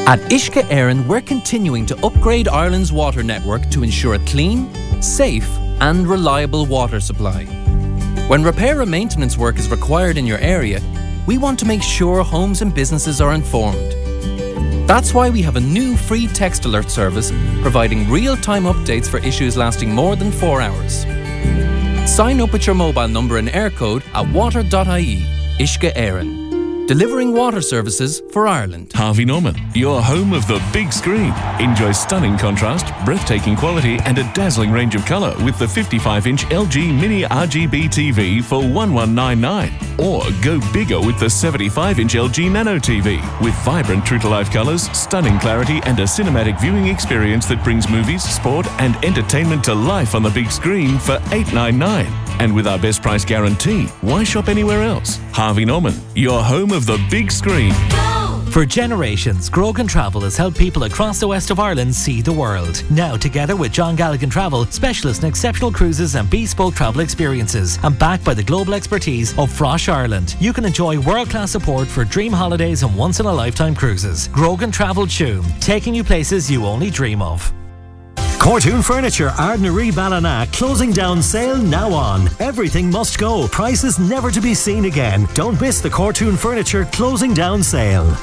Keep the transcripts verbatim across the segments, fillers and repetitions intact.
At Uisce Éireann, we're continuing to upgrade Ireland's water network to ensure a clean, safe and reliable water supply. When repair and maintenance work is required in your area, we want to make sure homes and businesses are informed. That's why we have a new free text alert service providing real-time updates for issues lasting more than four hours. Sign up with your mobile number and air code at water dot I E. Uisce Éireann. Delivering water services for Ireland. Harvey Norman, your home of the big screen. Enjoy stunning contrast, breathtaking quality and a dazzling range of colour with the fifty-five inch L G Mini R G B T V for one thousand one hundred ninety-nine. Or go bigger with the seventy-five inch L G Nano T V with vibrant true-to-life colours, stunning clarity and a cinematic viewing experience that brings movies, sport and entertainment to life on the big screen for eight hundred ninety-nine. And with our best price guarantee, why shop anywhere else? Harvey Norman, your home of the big screen. For generations, Grogan Travel has helped people across the west of Ireland see the world. Now, together with John Galligan Travel, specialists in exceptional cruises and bespoke travel experiences, and backed by the global expertise of Frosh Ireland, you can enjoy world-class support for dream holidays and once-in-a-lifetime cruises. Grogan Travel Tuam, taking you places you only dream of. Cortoon Furniture, Ardnaree Ballina, closing down sale now on. Everything must go. Prices never to be seen again. Don't miss the Cortoon Furniture closing down sale.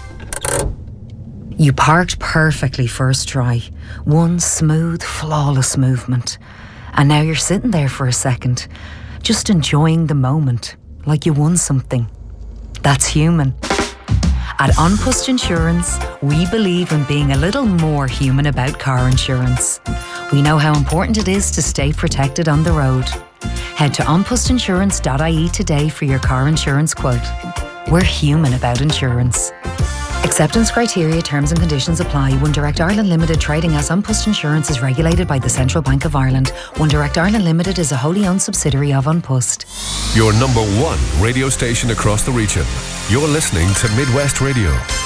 You parked perfectly first try. One smooth, flawless movement. And now you're sitting there for a second, just enjoying the moment, like you won something. That's human. At An Post Insurance, we believe in being a little more human about car insurance. We know how important it is to stay protected on the road. Head to an post insurance dot I E today for your car insurance quote. We're human about insurance. Acceptance criteria, terms and conditions apply. One Direct Ireland Limited, trading as An Post Insurance, is regulated by the Central Bank of Ireland. One Direct Ireland Limited is a wholly owned subsidiary of An Post. Your number one radio station across the region. You're listening to Midwest Radio.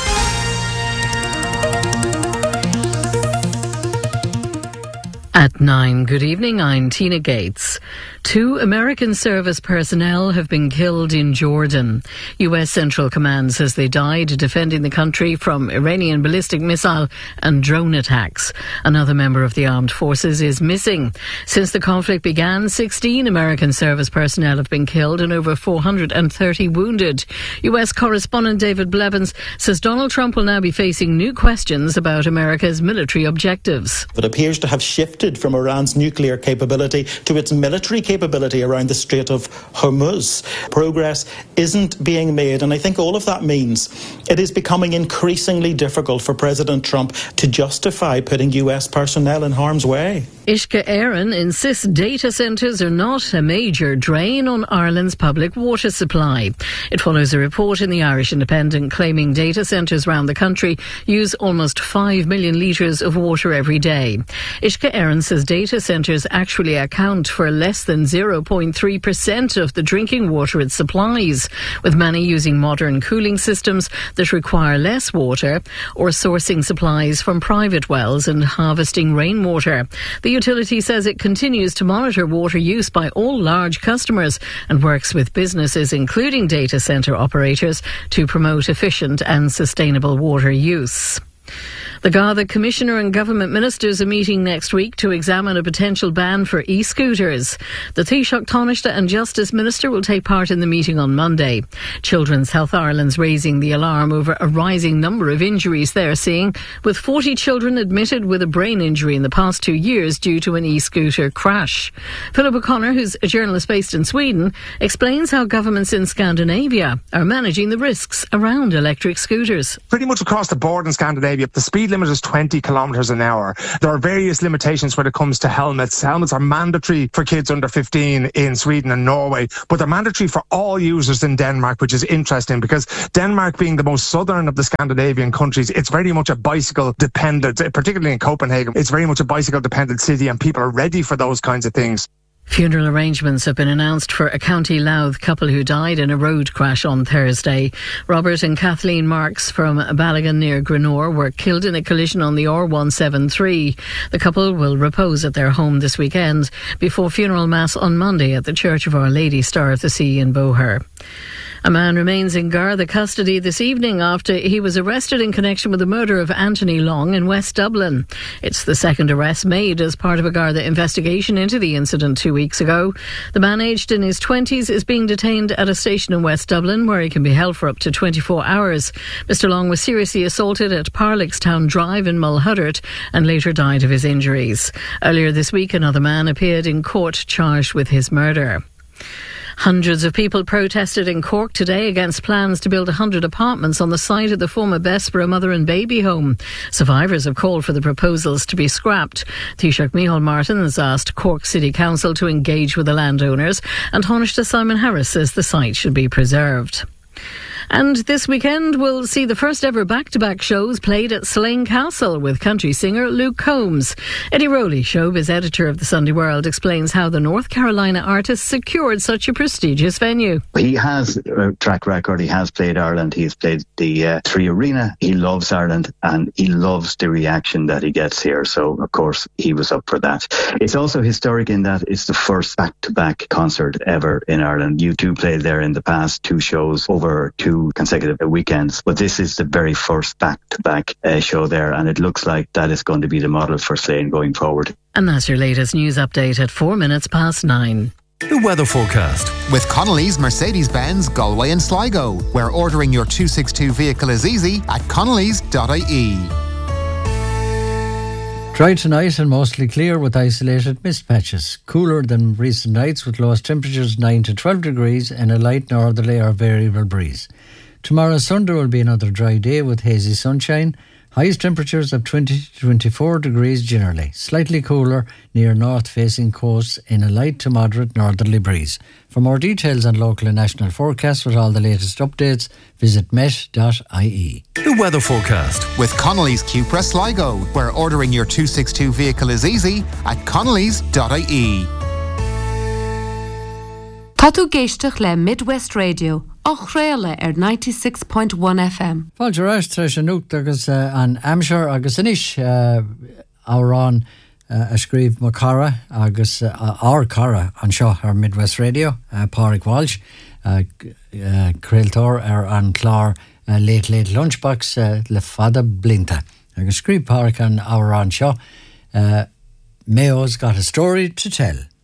At nine, good evening, I'm Tina Gates. Two American service personnel have been killed in Jordan. U S Central Command says they died defending the country from Iranian ballistic missile and drone attacks. Another member of the armed forces is missing. Since the conflict began, sixteen American service personnel have been killed and over four hundred thirty wounded. U S correspondent David Blevins says Donald Trump will now be facing new questions about America's military objectives. It appears to have shifted from Iran's nuclear capability to its military capability around the Strait of Hormuz. Progress isn't being made, and I think all of that means it is becoming increasingly difficult for President Trump to justify putting U S personnel in harm's way. Uisce Éireann insists data centres are not a major drain on Ireland's public water supply. It follows a report in the Irish Independent claiming data centres around the country use almost five million litres of water every day. Uisce Éireann says data centres actually account for less than zero point three percent of the drinking water it supplies, with many using modern cooling systems that require less water or sourcing supplies from private wells and harvesting rainwater. The utility says it continues to monitor water use by all large customers and works with businesses, including data centre operators, to promote efficient and sustainable water use. The Garda Commissioner and government ministers are meeting next week to examine a potential ban for e-scooters. The Taoiseach Taoiseach and Justice Minister will take part in the meeting on Monday. Children's Health Ireland's raising the alarm over a rising number of injuries they're seeing, with forty children admitted with a brain injury in the past two years due to an e-scooter crash. Philip O'Connor, who's a journalist based in Sweden, explains how governments in Scandinavia are managing the risks around electric scooters. Pretty much across the board in Scandinavia, the speed limit is twenty kilometres an hour. There are various limitations when it comes to helmets. Helmets are mandatory for kids under fifteen in Sweden and Norway, but they're mandatory for all users in Denmark, which is interesting because Denmark, being the most southern of the Scandinavian countries, it's very much a bicycle dependent, particularly in Copenhagen. It's very much a bicycle dependent city and people are ready for those kinds of things. Funeral arrangements have been announced for a County Louth couple who died in a road crash on Thursday. Robert and Kathleen Marks from Ballaghan near Grenore were killed in a collision on the R one seventy-three. The couple will repose at their home this weekend before funeral mass on Monday at the Church of Our Lady Star of the Sea in Boher. A man remains in Garda custody this evening after he was arrested in connection with the murder of Anthony Long in West Dublin. It's the second arrest made as part of a Garda investigation into the incident two weeks ago. The man, aged in his twenties, is being detained at a station in West Dublin where he can be held for up to twenty-four hours. Mister Long was seriously assaulted at Parlickstown Drive in Mulhuddart and later died of his injuries. Earlier this week, another man appeared in court charged with his murder. Hundreds of people protested in Cork today against plans to build one hundred apartments on the site of the former Bessborough mother and baby home. Survivors have called for the proposals to be scrapped. Taoiseach Micheál Martin has asked Cork City Council to engage with the landowners, and Taoiseach Simon Harris says the site should be preserved. And this weekend we'll see the first ever back-to-back shows played at Slane Castle with country singer Luke Combs. Eddie Rowley, showbiz editor of the Sunday World, explains how the North Carolina artist secured such a prestigious venue. He has a track record. He has played Ireland. He's played the uh, Three Arena. He loves Ireland and he loves the reaction that he gets here. So, of course, he was up for that. It's also historic in that it's the first back-to-back concert ever in Ireland. U two played there in the past, two shows over two consecutive weekends, but this is the very first back-to-back uh, show there, and it looks like that is going to be the model for Slane going forward. And that's your latest news update at four minutes past nine. The weather forecast with Connolly's Mercedes-Benz Galway and Sligo, where ordering your two sixty-two vehicle is easy at connellys dot I E. Dry tonight and mostly clear with isolated mist patches. Cooler than recent nights with lowest temperatures nine to twelve degrees and a light northerly or variable breeze. Tomorrow Sunday will be another dry day with hazy sunshine. Highest temperatures of twenty to twenty-four degrees generally. Slightly cooler near north-facing coasts in a light to moderate northerly breeze. For more details on local and national forecasts with all the latest updates, visit met dot I E. The weather forecast with Connolly's Cupra Sligo, where ordering your two sixty-two vehicle is easy at connellys dot I E. Tá tú géisteach le Midwest Radio, ach réile ar ninety-six point one F M. Fáilte ráis treis an nucht agus uh, an Amshire agus inis uh, árán uh, a scríb mo cara agus uh, ár cara an seo ar Midwest Radio, uh, Pádraig Walsh, uh, uh, Crealtóir ar an chlár uh, Late Late Lunchbox uh, le fada blinta. Agus scríb Pádraig an árán seo, uh, Mayo's got a story to tell.